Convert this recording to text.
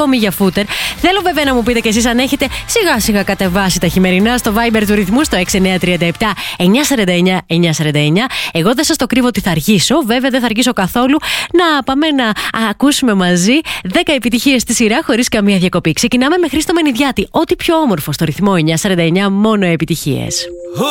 ακόμη για φούτερ. Θέλω βέβαια να μου πείτε κι εσείς αν έχετε σιγά σιγά κατεβάσει τα χειμερινά στο Viber του ρυθμού στο 6937 949 949. Εγώ δεν σας το κρύβω ότι θα αργήσω. Βέβαια δεν θα αργήσω καθόλου. Να πάμε να ακούσουμε μαζί 10 επιτυχίες στη σειρά χωρίς καμία διακοπή. Ξεκινάμε με Χρήστο Μενιδιάτη. Ό,τι πιο όμορφο στο ρυθμό 949, μόνο επιτυχίες.